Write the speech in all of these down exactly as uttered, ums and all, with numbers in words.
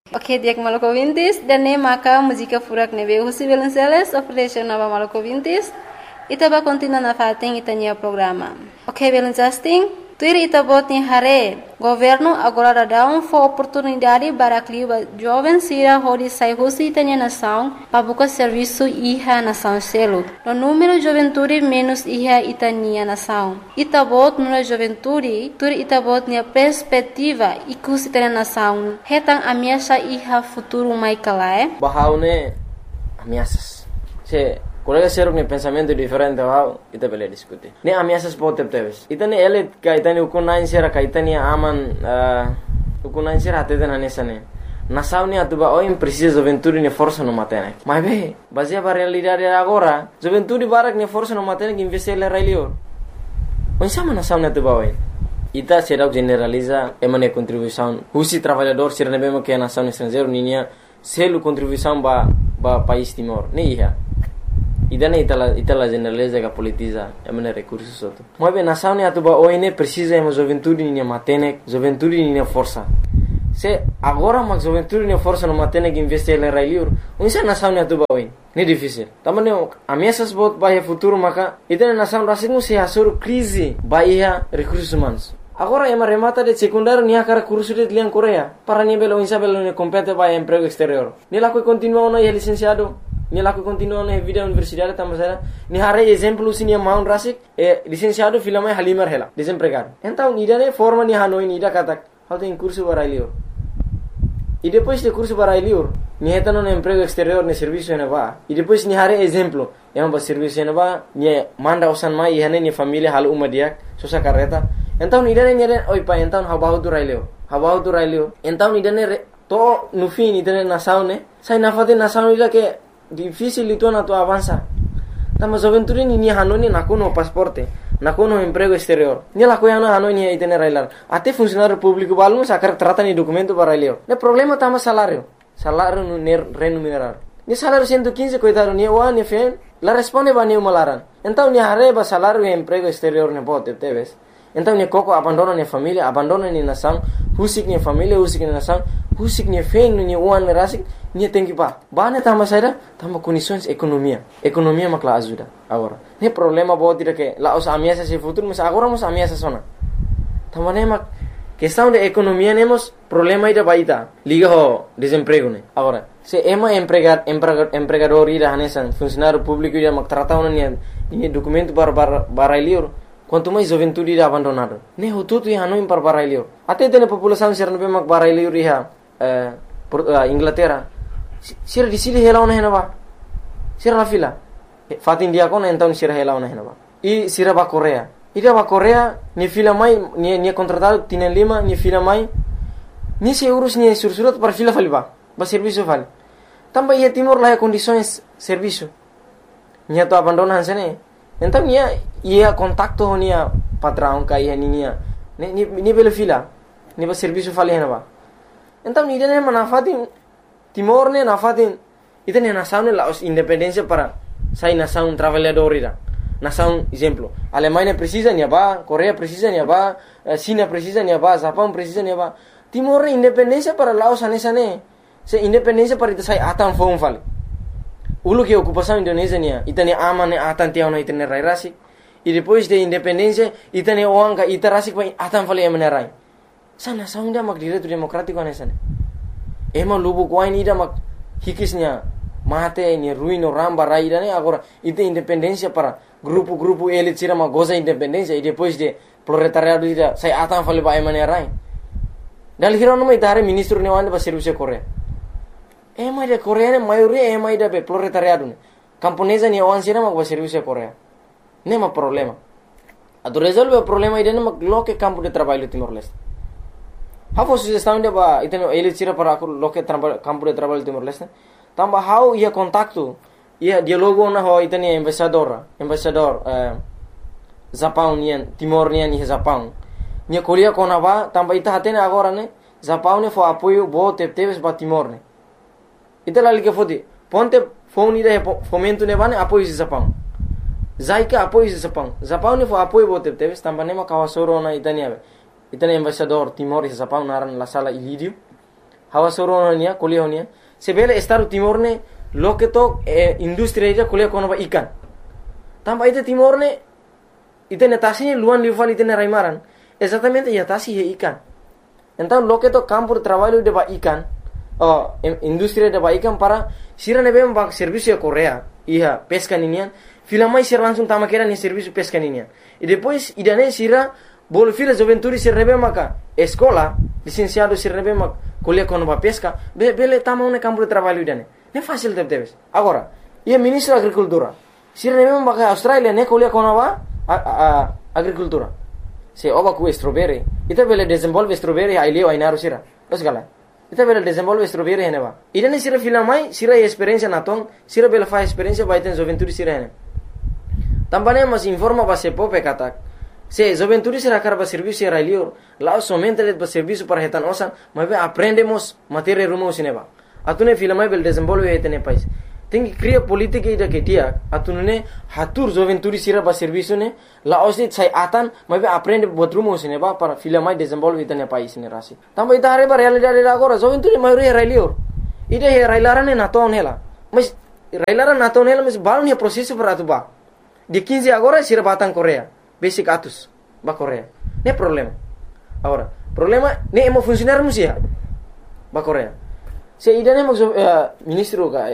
Ok, diak Maluku Vintis, dan ne maka música furak nebe husi Velenceles, operation nova Maluku Vintis, ita ba continua na fating itanya programa. Ok, Velencasting, tuir ita bot ni hare, governo agora dá um for oportunidade para clima jovem sira hori sai husi itanya nação, para buscar serviço iha nação selo. No número juventude menos iha itania nação. Ita bot no juventude, tuir ita bot ni perspectiva ikus itanya nação. Hetang ameaça iha futuro mai kalae. Bahaune ameaças. Se colega ser um pensamento diferente ao ita bele discutir. Ne ameaças pode ter. Ita ne ele ka ita ne ukunain sera ka ita ne aman ukunain sera até na nessa ne. Nação ne atuba o precisa juventude ne força no matene. Mas be, baseia para realidade agora, juventude barak ne força no matene que investir le railio. O sama nação ne atuba oi. Ita será generaliza emane contribuição. Husi trabalhador ser ne bemo que a nação estrangeiro ninha selo contribuição ba ba país Timor. Ne iha. Ida ne itala itala generaliza que politiza emane recursos outro. Mas bem nação ne atuba oi ne precisa emo juventude ninha matene, juventude ninha força. Se agora mas juventude ninha força no matene que investir le railio. Unsa nação ne atuba oi. Ne difícil. Tamane ameaças bot bahia futuro maka ita nação rasingu se hasur crise bahia recursos humanos. Agora ema remata de secundário nia cara curso de liang Coreia. Para nia belo insa belo ne compete vai emprego exterior. Ni la ko continua na licenciado. Ni la ko continua na vida universidade tamasera. Ni hare exemplo sinia maun rasik e licenciado filama halimer hela. Desempregado. Então nida ne forma ni hanoi nida katak. How tem curso barailio. E depois de curso barailio, ni heta no emprego exterior ne serviço ne va. E depois ni hare exemplo. Ema ba serviço ne va, ni manda usan mai hane ni família hal uma dia, sosa carreta. Então nidane nidane oi pa então habahu tu railio habahu tu railio então nidane to no fim nidane nação né sai na fade nação ila que difícil itu na tu avança tamo juventude ni ni hanoni na kuno pasporte na kuno emprego exterior ni la coiana hanoni itene railar até funcionário público balum sacar trata ni documento para railio ne problema tamo salário salário no remunerar ni salário cento e quinze coitado ni o ani fen la responde ba ni malaran então ni hareba salário e emprego exterior ne pode teves. Então ne koko abandona ne família, abandona ne nação, husik ne família, husik ne nação, husik ne feng ne uan ne rasik, ne tem que pa. Bane tama saída, tama condições economia. Economia makla ajuda agora. Ne problema pode ir que lá os ameaças se futuro, mas agora os ameaças sona. Tama ne mak questão de economia nemos problema ida baita. Liga ho desemprego ne. Agora, se ema empregar empregador ida hanesan, funcionário público ida mak trata ona ne ne documento para para liur. Quanto mais juventude irá abandonado. Ne hututu ya hanoi par barailio. Até tem a população ser no bemak barailio riha eh Inglaterra. Sira di sili hela ona henaba. Sira la fila. Fatin dia kona então sira hela ona henaba. E sira ba Coreia. Ida ba Coreia ni fila mai ni ni contratado tinen lima ni fila mai. Ni se urus ni sursurat par fila faliba. Ba serviço fali. Tamba ia Timor lá condições serviço. Ni to abandonan sene. Então ia ia contacto nia patrão kai nia ni ni ni bela fila ni ba serviço fali henaba. Então ni dene manafatin Timor ne nafatin ita ne nação ne la independência para sai nação trabalhador ira. Nação exemplo, Alemanha precisa nia ba, Coreia precisa nia ba, China precisa nia ba, Japão precisa nia ba. Timor ne independência para Laos anesa ne. Se independência para ita sai atan fon fali. Ulu que ocupação Indonésia nia, itane aman ne atan tiao na itane rai rasik. E depois de independência, itane oanga ita rasik pa atan fali emane rai. Sa nação ida mak direito democrático anesa ne. Ema lubu kuai ida mak hikisnya mate ni ruino ramba rai ida ne agora ita independência para grupo-grupo elit sira mak goza independência e depois de proletariado ida sai atan fali pa emane rai. Dal hiro no mai tare ministro ne wande ba serviço Coreia. Ema de Coreia ne maioria ema ida be proletariado ne. Camponesa ni awan sira mak ba serviço Coreia. Nema problema. Ado resolve o problema ida ne mak loke campo de trabalho Timor-Leste. Hafo sugestão de ba iteno ele tira para loke campo de trabalho Timor-Leste. Tamba how ia contacto, ia dialogo na ho itani embaixador, embaixador eh Japão nian, Timor nian e Japão. Nia Coreia kona ba tamba ita hatene agora ne, Japão ne fo apoio bo tep teves ba Timor ne. Ita lali que fodi, ponte fone ida fomento ne ba ne apoio Japão. Zaika apoio Japão. Japão ne fo apoio bo tep teves tamba ne ma kawasoro na itani ave. Itani embaixador Timor e Japão naran la sala ilidio. hawa soronia kuliah honia sebele Estado Timor ne loke to eh, industri ida kuliah kono ba ikan tamba ite Timor ne ite netasi luan lival ite raimaran exatamente ya tasi he ikan então loke to campo de trabalho de ba ikan oh industri de ba ikan para sira ne bem ba serviço ya Korea iha pesca ninian fila mai sira langsung tama kira ni serviço pesca ninian e depois idane sira bolo fila joventuri sira ne bem maka escola licenciado sira ne bem maka kuliah kono ba pesca be bele tama un campo de trabalho idane ne fácil de teves agora ia ministro da agricultura sira ne bem maka Australia ne kuliah kono ba a, a, agricultura se oba ku strawberry ita bele desenvolve strawberry ai leo ai naru sira os gala ita bele desenvolve strawberry hene ba idane sira fila mai sira experiência na tong sira bele fa experiência ba iten joventuri sira hene tambane mas informa ba se pope katak se joventuri sira karba serviço era leo lá somente le ba serviço para hetan osan mas aprendemos matéria rumo sineba atune fila mai bele desenvolve hetene país tem que criar política ida que dia atunune hatur joventuri sira ba serviço ne la osni sai atan mas aprende botrumo sineba para fila mai desenvolve hetene país ne rasi tamba ita are ba realidade agora joventuri mai era leo ida he railarane na ton hela mas railara na ton hela mas balun he processo para atuba de quinze agora sira batang Korea basic atus ba Korea ne problema agora problema ne emo funcionar musia ba Korea se idane mo uh, ministro ka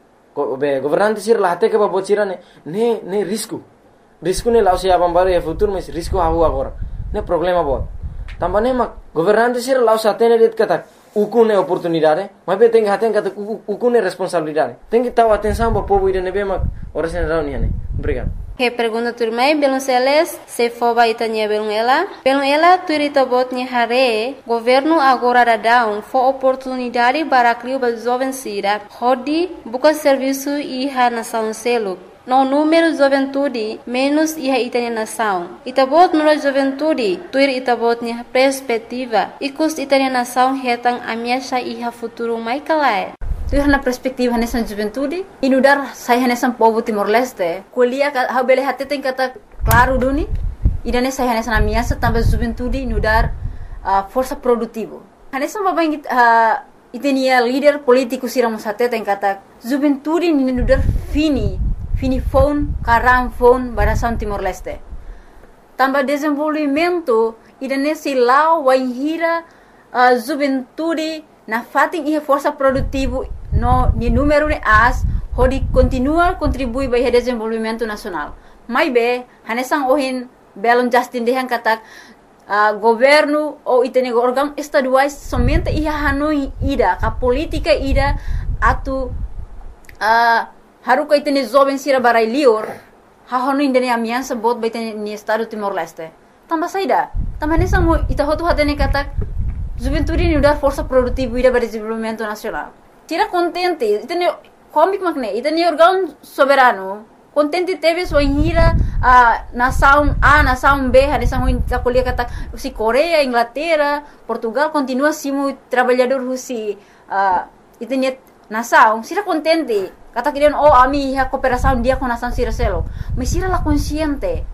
be governante sir la hate ke ba bocira ne ne ne risco risco ne lao se abambare e futuro mas risco hawo agora ne problema bo tambane ma governante sir lao sa tene det kata ukune oportunidade mas be tem haten kata ukune responsabilidade tem que taw atenção ba povo idane be ma ora sen rauni ne obrigado. Que pergunta turmai belum seles se foba itanya belum ela belum ela turita botnya hare governo agora da down for oportunidade para criar ba jovem sira hodi buka serviço iha nação selo no número juventude menos iha itanya nação itabot no juventude tuir itabotnya perspectiva ikus itanya nação hetang amiasha iha futuro mai kalai tu na perspektiva nessa juventude inudar saya nessa povo Timor Leste kuliah ha bele hati tem kata claro duni idane saya nessa na minha também juventude inudar uh, força produtivo nessa babang uh, itenia líder político siramos hati tem kata juventude inudar fini fini phone karam phone barasan Timor Leste tambah desenvolvimento idane silau waihira uh, juventude na fating ihe força produtivo no ni número de as hodi continua contribui para o desenvolvimento nacional mai be hanesang ohin belon Justin dehan katak uh, governo ou itene órgão estaduais somente iha hanoi ida ka política ida atu uh, haruka itene jovem sira barai lior ha hanoi indene amiança bot ba itene ni estado Timor Leste tamba saida tamba hanesang ita hotu hatene katak juventude ni udar força produtiva ida para desenvolvimento nacional. Tira contente, itene comic magne, itene órgão soberano. Contente teve sua inhira a nação A, nação B, a nação a colher kata si Coreia, Inglaterra, Portugal continua simo trabalhador husi uh, itene nação. Tira contente, kata kirian oh ami ha cooperação dia com nação sira selo. Mas sira la consciente.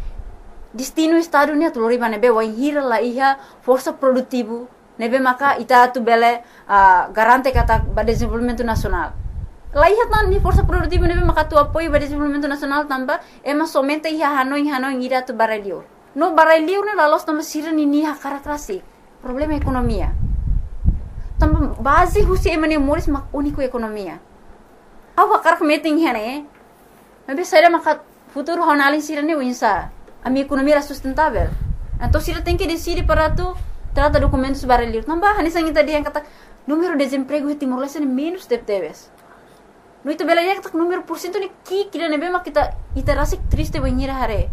Destino estado ni tu loriba nebe wa hira la iha força produtivo nebe maka ita tu bele uh, garante kata ba desenvolvimento nacional la iha tan ni força produtivo nebe maka tu apoio ba desenvolvimento nacional tamba ema somente iha hanoi hanoi ira tu barelio no barelio ne la los tamba sira ni ni ha karakrasi problema ekonomia tamba base husi emane moris mak unico ekonomia awa karak meeting hene nebe saira maka futuro honalin sira ne winsa a minha economia era sustentável. Então, se ela tem que decidir para tu, trata documentos para ler. Não vai, nessa gente dia kata número de desemprego em Timor Leste é menos de teves. No itu bela dia kata número por cento ni ki kira nebe mak kita ita rasik triste banhira hare.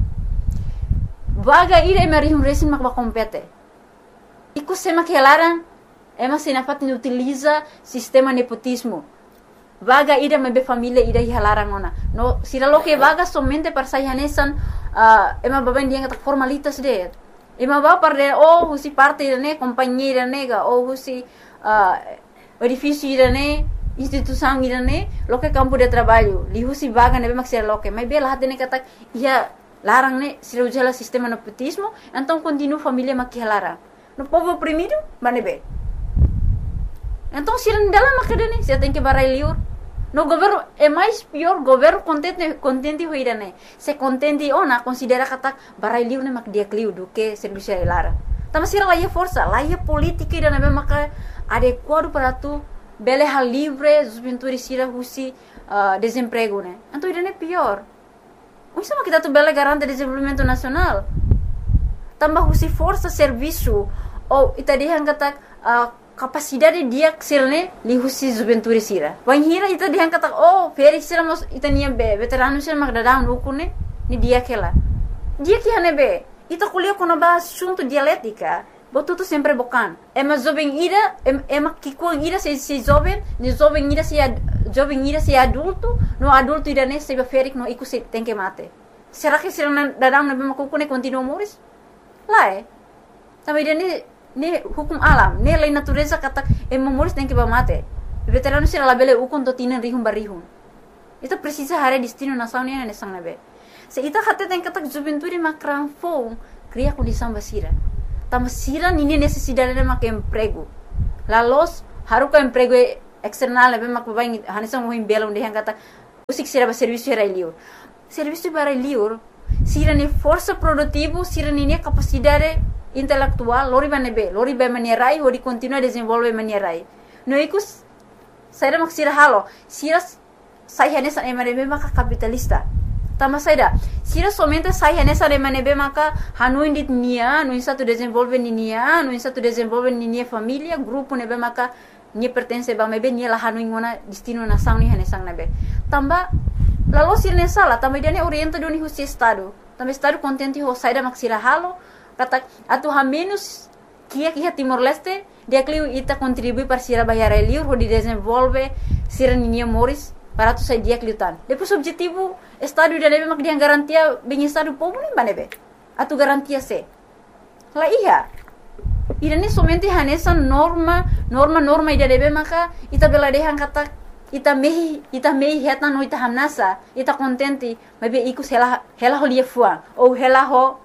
Vaga ira emari um resin mak ba compete. Iku sema que elaran ema sinafat ni utiliza sistema nepotismo. Vaga ida mebe família ida hilarang ona. No, sira lo que vaga somente para sayanesan uh, ema baben dia kata formalitas de. Ema ba para oh husi parte ne companhia nega oh husi uh, edifício ne instituição ne lo que campo de trabalho. Li husi vaga nebe mak sira lo que. Mas bela hat ne kata ia larang ne sira ujala sistema nepotismo, então continua família mak hilarang. No povo oprimido, manebe. Então, se não dela macadane, você tem que barai liur. No governo é mais pior, governo contente contente hoira né. Se contente ona considera kata barai liur ne mak dia kliu do que serviço lara. Tama sira lá é força, lá é política e na maka adequado para tu bele hal livre, juventude sira husi uh, desemprego né. Então ira é pior. O sama kita tu bele garante desenvolvimento nacional. Tambah husi força serviço ou ita dihan kata uh, capacidade dia ksilne li husi juventude sira. Wan hira ita dihan kata oh feri sira mos ita nia be veterano sira mak dadam ukune ni dia kela. Dia que hane be ita kuliah kono ba assunto dialética. Botuto sempre bocan. Ema jovem ira ema kikuang ira se se jovem, ni jovem ira se jovem ira se adulto, no adulto ira ne se be ferik no iku se tem que mate. Será que sira dadam na be makukune continua moris? Lá é. Também ne ne hukum alam, ne lei natureza kata e memoris tem que ba mate. Veterano sira labele ukon to tinan rihum barihum. Ita precisa hare destino nação ne ne sang nabe. Se ita kata tem kata juventude makran fo, cria condição basira. Tama sira nini necessidade de mak emprego. La los haruka emprego external nabe mak babai hanisang mohim belong de kata usik sira ba serviço era liur. Serviço para liur, sira ne força produtivo, sira nini capacidade intelectual, lori ba nebe, lori ba manierai, hori continua desenvolve manierai. No ikus, saya mak sira halo, sira saya nessa emanebe maka capitalista. Tama saida, sira somente saya nessa emanebe maka hanu indit nia, no insa tu desenvolve nia, no insa tu desenvolve nia família, grupo nebe maka nia pertence ba mebe nia la hanu ingona destino nação ni hanesang nebe. Tamba lalu sira nessa la, tamba dia ne orienta doni husi estado. Tamba estado contente ho saida mak sira halo. Kata atu ha menos kia kia Timor Leste dia kliu ita contribui para sira bayar liur ho di desenvolve sira ninia moris para tu sai dia kliutan. Depois objetivo estado dia nebe mak dia garantia bem estado povo nem banebe. Atu garantia se. La iya. Ida ne somente hanesa norma norma norma ida nebe maka ita bela dehan kata ita mehi ita mehi heta no ita hamnasa ita contente mebe ikus hela hela ho lia fuang ou hela ho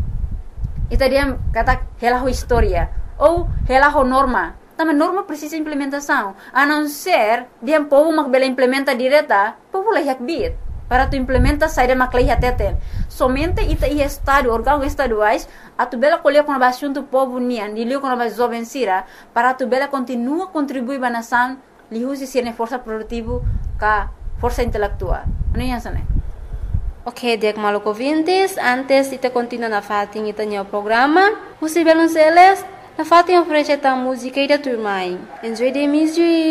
ita dia kata hela ho história ou hela ho norma. Também norma precisa implementação. A não ser dia povo mak bela implementa direta, povo lah yak bit. Para tu implementa saída mak lah teten. Somente ita i estado órgãos estaduais a tu bela colher com a assunto povo nian, dilio com a jovem sira, para tu bela continua contribuir ba nação, li usi sirne força produtivo ka força intelectual. Ano yan sana? Ok, Diak Maluco ouvintes, antes de continuar na fatin ita o programa, você Belonceles, na fatin oferece a música e da turma. Enjoy the music!